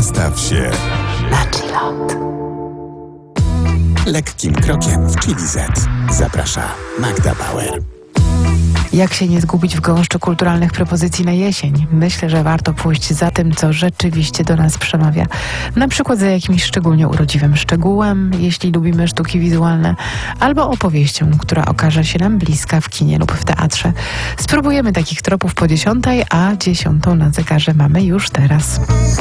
Nastaw się na chillot. lekkim krokiem w Chili Z. Zaprasza Magda Bauer. Jak się nie zgubić w gąszczu kulturalnych propozycji na jesień? Myślę, że warto pójść za tym, co rzeczywiście do nas przemawia. Na przykład za jakimś szczególnie urodziwym szczegółem, jeśli lubimy sztuki wizualne, albo opowieścią, która okaże się nam bliska w kinie lub w teatrze. Spróbujemy takich tropów po 10:00, a 10:00 na zegarze mamy już teraz.